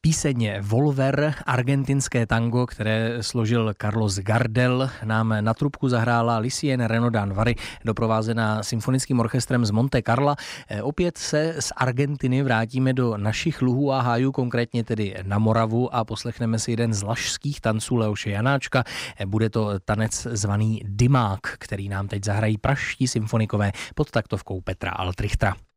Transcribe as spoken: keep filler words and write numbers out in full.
Píseň Volver, argentinské tango, které složil Carlos Gardel, nám na trubku zahrála Lucien Renaudin Vary, doprovázená symfonickým orchestrem z Monte Carla. Opět se z Argentiny vrátíme do našich luhů a hájů, konkrétně tedy na Moravu, a poslechneme si jeden z lašských tanců Leoše Janáčka. Bude to tanec zvaný Dymák, který nám teď zahrají pražští symfonikové pod taktovkou Petra Altrichtera.